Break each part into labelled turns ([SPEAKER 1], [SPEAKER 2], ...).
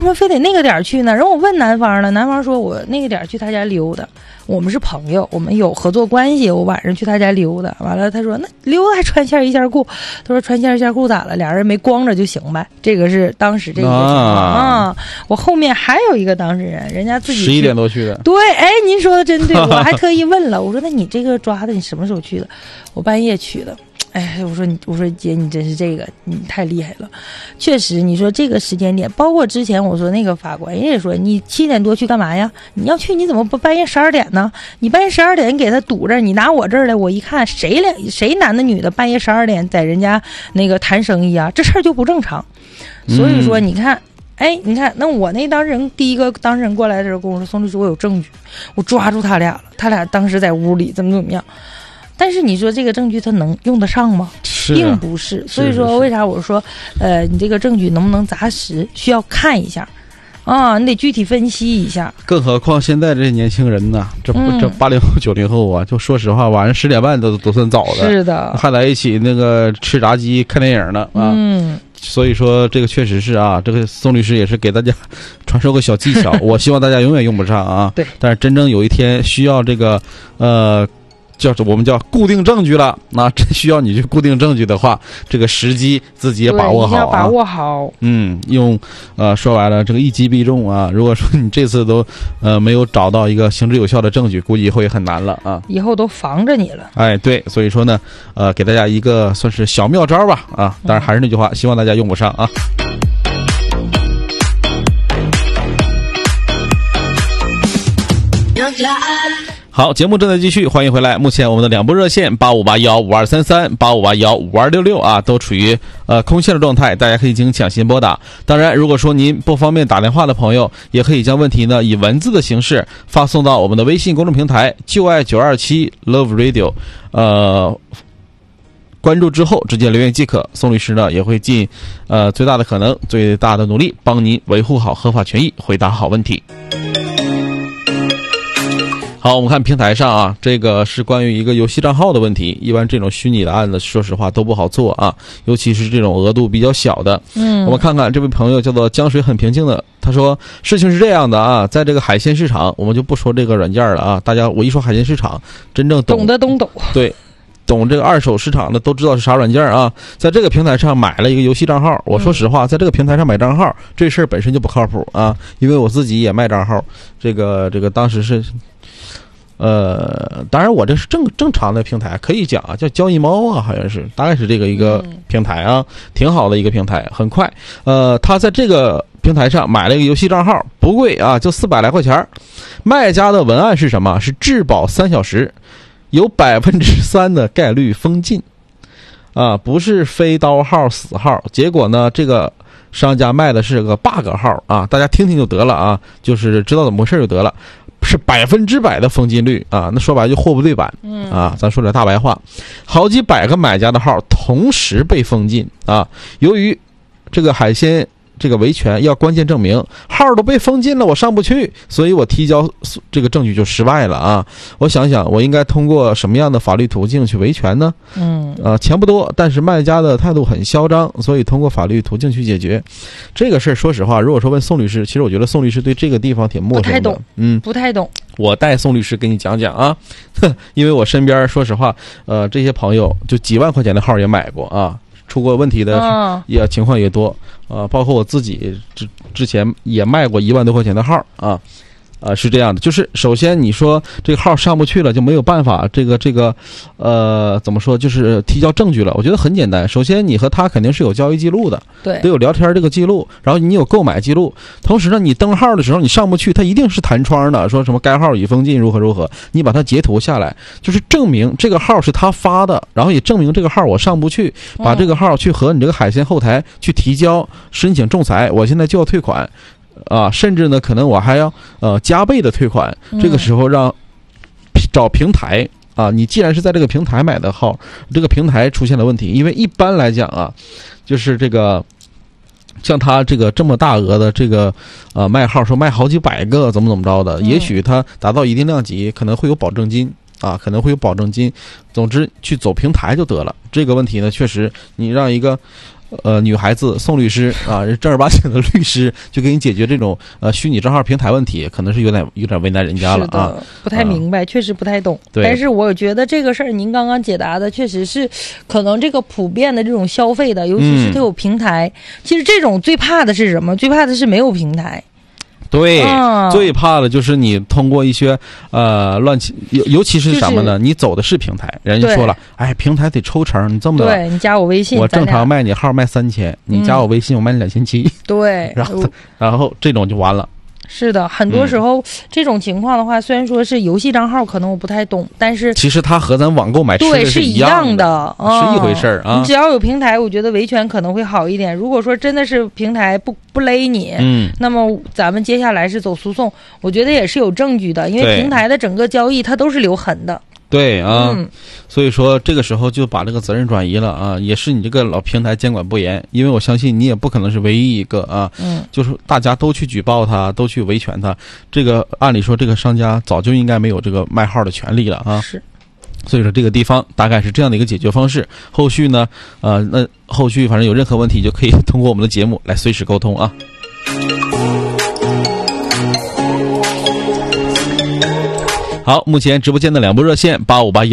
[SPEAKER 1] 他们非得那个点去呢？然后我问男方了，男方说我那个点去他家溜达，我们是朋友，我们有合作关系，我晚上去他家溜达。完了他说那溜达还穿线一件裤，他说穿线一件裤咋了？俩人没光着就行呗。这个是当时这个情况啊。我后面还有一个当事人，人家自己
[SPEAKER 2] 11点多去的。
[SPEAKER 1] 对，哎，您说的真对，我还特意问了，我说那你这个抓的你什么时候去的？我半夜去的。哎，我说姐，你真是这个，你太厉害了。确实，你说这个时间点，包括之前我说那个法官人也说，你7点多去干嘛呀？你要去你怎么不半夜12点呢？你半夜12点给他堵着，你拿我这儿来，我一看谁男的女的半夜12点在人家那个谈生意啊，这事儿就不正常。所以说你看。哎，你看，那我那当事人第一个当事人过来的时候跟我说，宋律师，我有证据，我抓住他俩了，他俩当时在屋里怎么样。但是你说这个证据他能用得上吗？并不是。所以说为啥我说你这个证据能不能砸实需要看一下啊，你得具体分析一下。
[SPEAKER 2] 更何况现在这些年轻人呢，这80后90后啊，就说实话晚上10点半都算早的。
[SPEAKER 1] 是的，
[SPEAKER 2] 还在一起那个吃炸鸡看电影呢啊。所以说这个确实是啊，这个宋律师也是给大家传授个小技巧，我希望大家永远用不上啊。
[SPEAKER 1] 对，
[SPEAKER 2] 但是真正有一天需要这个我们叫固定证据了，那真需要你去固定证据的话，这个时机自己也把握好啊。
[SPEAKER 1] 要把握好。
[SPEAKER 2] 说白了，这个一击必中啊。如果说你这次都没有找到一个行之有效的证据，估计以后也很难了啊。
[SPEAKER 1] 以后都防着你了。
[SPEAKER 2] 哎，对，所以说呢，给大家一个算是小妙招吧啊。当然还是那句话，希望大家用不上啊。好，节目正在继续，欢迎回来。目前我们的2部热线85815233、85815266啊，都处于空线的状态，大家可以进行抢先拨打。当然，如果说您不方便打电话的朋友，也可以将问题呢以文字的形式发送到我们的微信公众平台就爱927 Love Radio， 关注之后直接留言即可。宋律师呢也会尽最大的可能、最大的努力帮您维护好合法权益，回答好问题。好，我们看平台上啊，这个是关于一个游戏账号的问题。一般这种虚拟的案子，说实话都不好做啊，尤其是这种额度比较小的。我们看看这位朋友叫做江水很平静的，他说事情是这样的啊，在这个海鲜市场，我们就不说这个软件了啊，大家我一说海鲜市场，真正懂对。懂这个二手市场的都知道是啥软件啊，在这个平台上买了一个游戏账号。我说实话，在这个平台上买账号这事儿本身就不靠谱啊，因为我自己也卖账号，这个当时是当然我这是正常的平台，可以讲啊，叫交易猫啊，好像是大概是这个一个平台啊，挺好的一个平台，很快。他在这个平台上买了一个游戏账号，不贵啊，就400来块钱。卖家的文案是什么？是质保3小时，有3%的概率封禁啊，不是非刀号死号。结果呢，这个商家卖的是个 bug 号啊，大家听听就得了啊，就是知道怎么回事就得了。是100%的封禁率啊，那说白了就货不对版啊，咱说点大白话，好几百个买家的号同时被封禁啊。由于这个海鲜这个维权要关键证明，号都被封禁了，我上不去，所以我提交这个证据就失败了啊。我想想，我应该通过什么样的法律途径去维权呢？钱不多，但是卖家的态度很嚣张，所以通过法律途径去解决这个事儿。说实话，如果说问宋律师，其实我觉得宋律师对这个地方挺陌生的，
[SPEAKER 1] 不太懂。
[SPEAKER 2] 我带宋律师给你讲讲啊，因为我身边说实话，这些朋友就几万块钱的号也买过啊。出过问题的也情况也多，包括我自己之前也卖过1万多块钱的号啊。是这样的，就是首先你说这个号上不去了，就没有办法怎么说，就是提交证据了。我觉得很简单，首先你和他肯定是有交易记录的，
[SPEAKER 1] 对，
[SPEAKER 2] 得有聊天这个记录，然后你有购买记录，同时呢你登号的时候你上不去，它一定是弹窗的，说什么该号已封禁如何如何，你把它截图下来，就是证明这个号是他发的，然后也证明这个号我上不去，把这个号去和你这个海鲜后台去提交申请仲裁，我现在就要退款啊，甚至呢可能我还要加倍的退款。这个时候找平台啊，你既然是在这个平台买的号，这个平台出现了问题，因为一般来讲啊，就是这个像他这么大额的这个卖号，说卖好几百个怎么着的，也许他达到一定量级可能会有保证金啊，可能会有保证金。总之去走平台就得了。这个问题呢，确实你让一个女孩子宋律师啊，正儿八经的律师，就给你解决这种虚拟账号平台问题，可能是有点为难人家了啊，
[SPEAKER 1] 不太明白，确实不太懂。
[SPEAKER 2] 对，
[SPEAKER 1] 但是我觉得这个事儿您刚刚解答的确实是，可能这个普遍的这种消费的，尤其是它有平台，其实这种最怕的是什么？最怕的是没有平台。
[SPEAKER 2] 对，最怕的就是你通过一些乱七，尤其是什么呢？你走的是平台，人家说了，哎，平台得抽成，你这么的，
[SPEAKER 1] 对你加我微信，
[SPEAKER 2] 我正常卖你号卖3000，你加我微信我卖你2700，
[SPEAKER 1] 对，
[SPEAKER 2] 然后这种就完了。
[SPEAKER 1] 是的，很多时候这种情况的话，虽然说是游戏账号，可能我不太懂，但是
[SPEAKER 2] 其实它和咱网购买吃的
[SPEAKER 1] 是
[SPEAKER 2] 一样
[SPEAKER 1] 的，
[SPEAKER 2] 是一回事儿啊。
[SPEAKER 1] 你只要有平台，我觉得维权可能会好一点。如果说真的是平台不勒你，那么咱们接下来是走诉讼，我觉得也是有证据的，因为平台的整个交易它都是留痕的。
[SPEAKER 2] 对啊，所以说这个时候就把这个责任转移了啊，也是你这个老平台监管不严，因为我相信你也不可能是唯一一个啊，就是大家都去举报他，都去维权他，这个按理说这个商家早就应该没有这个卖号的权利了啊。
[SPEAKER 1] 是，
[SPEAKER 2] 所以说这个地方大概是这样的一个解决方式。后续呢，那后续反正有任何问题就可以通过我们的节目来随时沟通啊。好，目前直播间的2部热线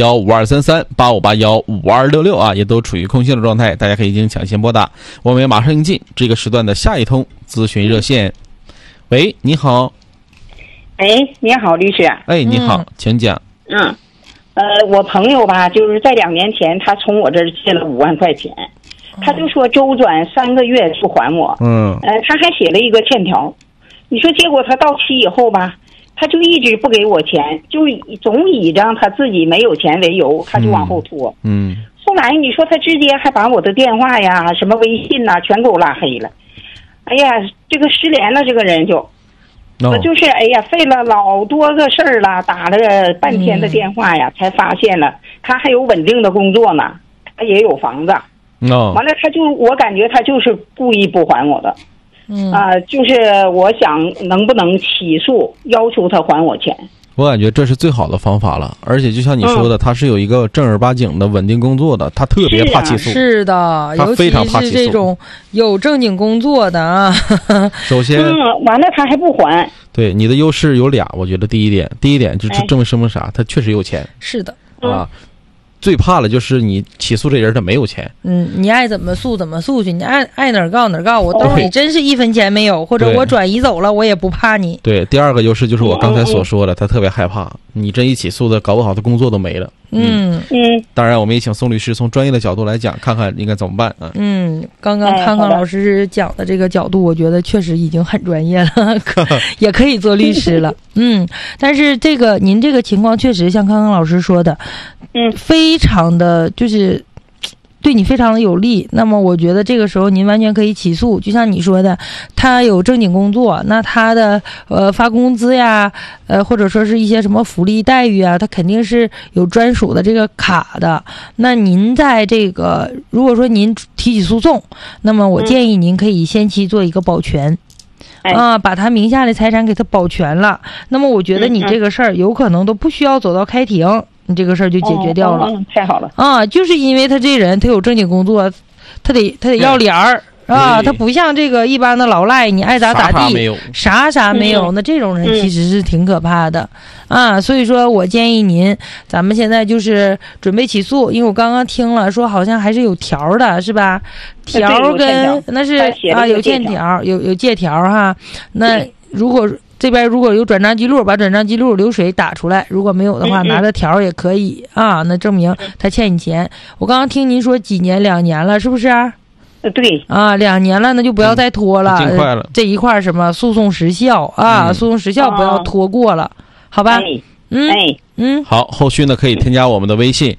[SPEAKER 2] 85815233、85815266啊，也都处于空闲的状态，大家可以进行抢先拨打。我们也马上迎进这个时段的下一通咨询热线。喂，你好。
[SPEAKER 3] 哎，你好，律师。
[SPEAKER 2] 哎，你好，请讲。
[SPEAKER 3] 我朋友吧，就是在2年前，他从我这儿借了5万块钱，他就说周转3个月不还我。他还写了一个欠条。你说，结果他到期以后吧，他就一直不给我钱，就总以着他自己没有钱为由，他就往后拖。后来你说他直接还把我的电话呀、什么微信呐，全给我拉黑了。哎呀，这个失联了，这个人就，我就是哎呀，费了老多个事儿了，打了半天的电话呀，才发现了他还有稳定的工作呢，他也有房子。完了，我感觉他就是故意不还我的。就是我想能不能起诉要求他还我钱。
[SPEAKER 2] 我感觉这是最好的方法了，而且就像你说的，他是有一个正儿八经的稳定工作的，他特别怕起诉。
[SPEAKER 1] 是的，
[SPEAKER 2] 他非常怕起诉。
[SPEAKER 1] 尤其是这种有正经工作的啊。
[SPEAKER 2] 首先，
[SPEAKER 3] 完了他还不还。
[SPEAKER 2] 对，你的优势有俩，我觉得第一点就是证明啥，他确实有钱。
[SPEAKER 1] 是的
[SPEAKER 2] 啊。最怕的就是你起诉这人他没有钱。
[SPEAKER 1] 你爱怎么诉怎么诉去，你爱哪儿告哪儿告，我兜里真是1分钱没有，或者我转移走了，我也不怕你。
[SPEAKER 2] 对，第二个优势就是我刚才所说的，他特别害怕你这一起诉的，搞不好他工作都没了。当然我们也请宋律师从专业的角度来讲，看看应该怎么办啊。
[SPEAKER 1] 刚刚康康老师讲的这个角度，我觉得确实已经很专业了，也可以做律师了。但是您这个情况确实像康康老师说的，非常的就是对你非常的有利。那么我觉得这个时候您完全可以起诉，就像你说的，他有正经工作，那他的发工资呀，或者说是一些什么福利待遇啊，他肯定是有专属的这个卡的。那您在这个如果说您提起诉讼，那么我建议您可以先期做一个保全。把他名下的财产给他保全了，那么我觉得你这个事儿有可能都不需要走到开庭，你这个事儿就解决掉了。
[SPEAKER 3] 太好了
[SPEAKER 1] 就是因为他这人他有正经工作，他得要脸儿他不像这个一般的老赖，你爱咋咋地，啥没有，那这种人其实是挺可怕的所以说我建议您，咱们现在就是准备起诉，因为我刚刚听了说好像还是有条的，是吧？条跟那是有欠条，有借条哈。那如果这边如果有转账记录，把转账记录流水打出来，如果没有的话，拿着条也可以那证明他欠你钱。我刚刚听您说几年2年了，是不是？
[SPEAKER 3] 对
[SPEAKER 1] 2年了，那就不要再拖了。
[SPEAKER 2] 尽快了。
[SPEAKER 1] 这一块什么诉讼时效诉讼时效不要拖过了，好吧？
[SPEAKER 2] 好，后续呢可以添加我们的微信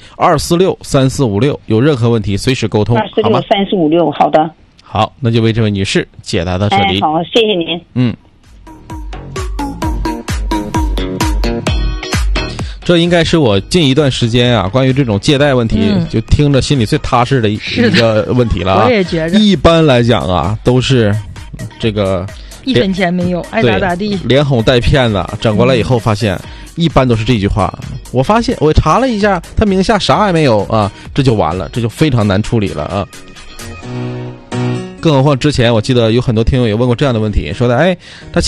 [SPEAKER 2] 2463456，有任何问题随时沟通，好吗
[SPEAKER 3] ？2463456，好的。
[SPEAKER 2] 好，那就为这位女士解答到这里。
[SPEAKER 3] 好，谢谢您。
[SPEAKER 2] 这应该是我近一段时间关于这种借贷问题，就听着心里最踏实的一个问题了
[SPEAKER 1] 我也觉着，
[SPEAKER 2] 一般来讲都是这个
[SPEAKER 1] 1分钱没有，爱咋咋地，
[SPEAKER 2] 连哄带骗的，整过来以后发现，一般都是这句话。我发现我查了一下，他名下啥也没有这就完了，这就非常难处理了更何况之前我记得有很多听友也问过这样的问题，说的哎，他